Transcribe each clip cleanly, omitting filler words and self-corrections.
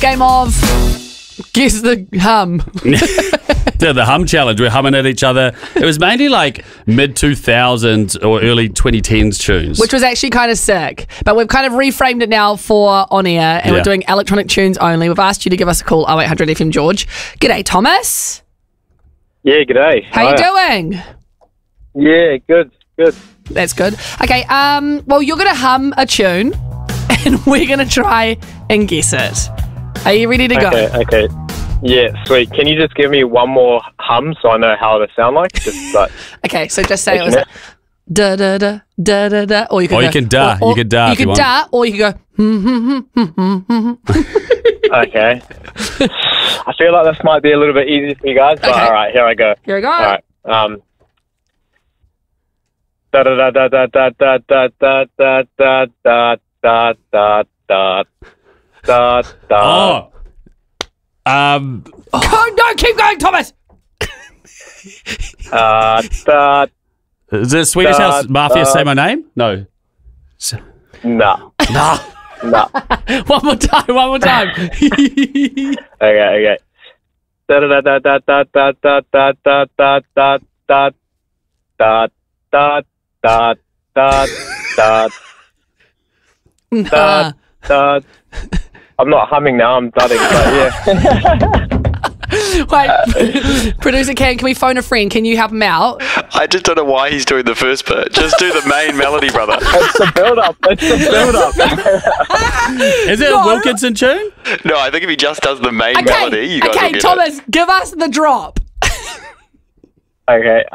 game of Guess the Hum. Yeah, the hum challenge. We're humming at each other. It was mainly like mid-2000s or early 2010s tunes. Which was actually kind of sick. But we've kind of reframed it now for on air, and we're doing electronic tunes only. We've asked you to give us a call, 0800 FM George. G'day, Thomas. Yeah, g'day. How you doing? Yeah, good. That's good. Okay, well, you're going to hum a tune, and we're going to try and guess it. Are you ready to go? Okay. Yeah, sweet. Can you just give me one more hum so I know how they sound like? Just like okay, so just say it was like da da da da da da, or you can you can da, you can da, you can da, or you can go. Okay. I feel like this might be a little bit easy for you guys, but all right, here I go. Here we go. All right. Da da da da da da da da da da da da da da da da. No, keep going, Thomas. Is it Swedish House Mafia Say My Name? No. No. No. No. One more time. Okay. Da da da da da da da da da da da da da da da da da da. I'm not humming now, I'm thudding, but yeah. Wait, producer can we phone a friend? Can you help him out? I just don't know why he's doing the first bit. Just do the main melody, brother. It's the build-up. Is it a Wilkinson tune? No, I think if he just does the main melody, you guys will get Thomas, it. give us the drop. Okay,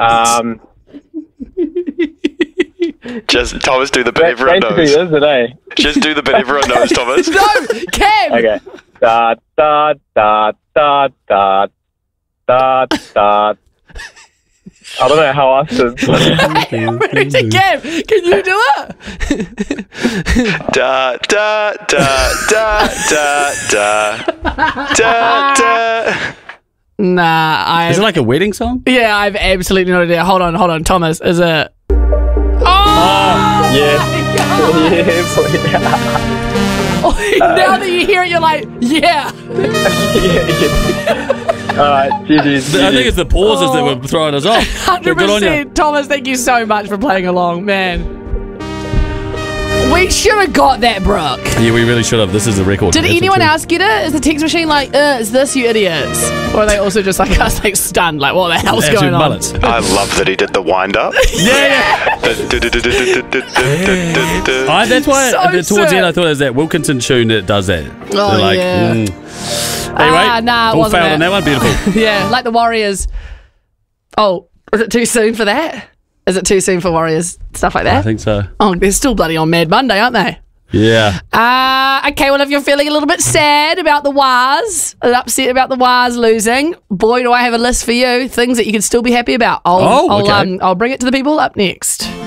Just, Thomas, do the bit everyone knows. Just do the bit everyone knows, Thomas. No, Cam. Okay. Da da da da da da da. I don't know how else to. Producer Cam, can you do it? Da da da da da da da da. Nah, Is it like a wedding song? Yeah, I've absolutely no idea. Hold on, Thomas. Is it? Now that you hear it, you're like, yeah. All right, GG's. I think it's the pauses that were throwing us off. 100%. Thomas, thank you so much for playing along, man. We should have got that, Brooke. Yeah, we really should have. This is the record. Did anyone else get it? Is the text machine like, is this, you idiots? Or are they also just like us, like stunned, like, what the hell's going on? Mullets. I love that he did the wind-up. Yeah. That's why towards the end I thought it was that Wilkinson tune that does that. Oh, like, yeah. Anyway, nah, all wasn't failed it? on that one. Beautiful. Yeah, like the Warriors. Oh, is it too soon for that? Is it too soon for Warriors? Stuff like that? I think so. Oh, they're still bloody on Mad Monday, aren't they? Yeah. Okay, well, if you're feeling a little bit sad about the Wars, upset about the Wars losing, boy, do I have a list for you. Things that you can still be happy about. I'll bring it to the people up next.